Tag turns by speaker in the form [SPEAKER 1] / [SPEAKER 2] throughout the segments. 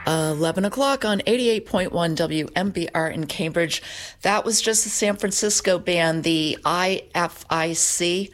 [SPEAKER 1] 11 o'clock on 88.1 WMBR in Cambridge. That was just the San Francisco band, the IFIC.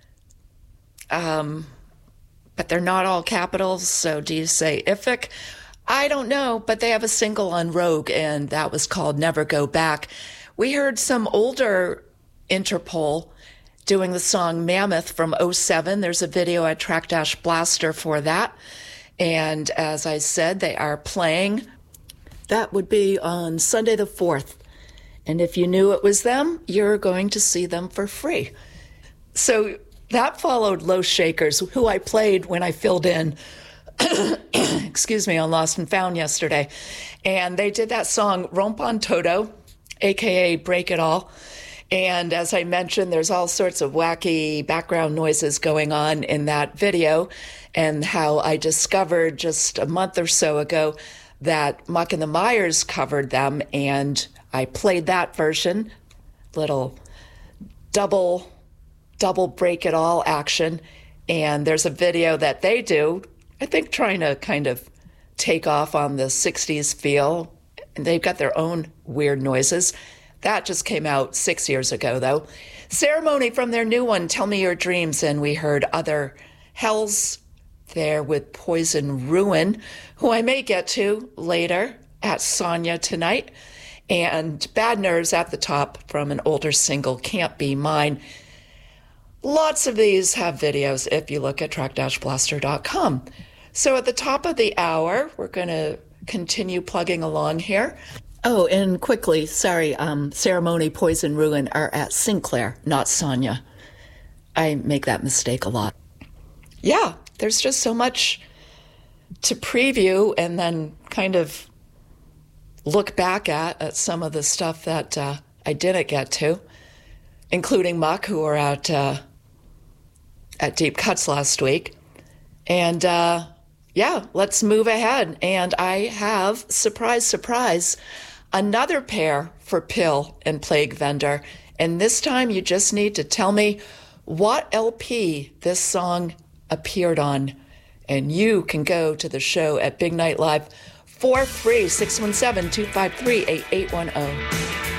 [SPEAKER 1] But they're not all capitals, so do you say IFIC? I don't know, but they have a single on Rogue, and that was called Never Go Back. We heard some older Interpol doing the song Mammoth from '07. There's a video at Track-Blaster for that. And as I said, they are playing. That would be on Sunday the 4th. And if you knew it was them, you're going to see them for free. So that followed Los Shakers, who I played when I filled in, excuse me, on Lost and Found yesterday. And they did that song Rompon Todo, a.k.a. Break It All. And as I mentioned, there's all sorts of wacky background noises going on in that video, and how I discovered just a month or so ago that Muck and the Myers covered them, and I played that version, little double Break It All action. And there's a video that they do, I think trying to kind of take off on the 60s feel, and they've got their own weird noises. That just came out 6 years ago, though. Ceremony from their new one, Tell Me Your Dreams, and we heard Other Hells there with Poison Ruin, who I may get to later at Sonya tonight, and Bad Nerves at the top from an older single, Can't Be Mine. Lots of these have videos if you look at track-blaster.com. So at the top of the hour, we're going to continue plugging along here. Oh, and quickly, sorry, Ceremony, Poison Ruin are at Sinclair, not Sonya. I make that mistake a lot. Yeah, there's just so much to preview and then kind of look back at some of the stuff that I didn't get to, including Muck, who were at Deep Cuts last week. And yeah, let's move ahead. And I have, surprise, surprise, another pair for Pill and Plague Vendor. And this time you just need to tell me what LP this song appeared on. And you can go to the show at Big Night Live for free, 617-253-8810.